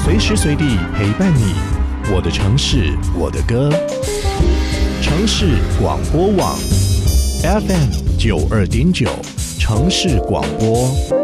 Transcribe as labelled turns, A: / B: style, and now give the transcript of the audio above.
A: 随时随地陪伴你，我的城市，我的歌。城市广播网 FM 92.9，城市广播。